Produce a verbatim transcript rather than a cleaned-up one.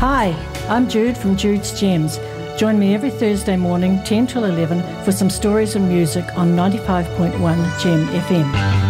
Hi, I'm Jude from Jude's Gems. Join me every Thursday morning, ten till eleven, for some stories and music on ninety-five point one Gem F M.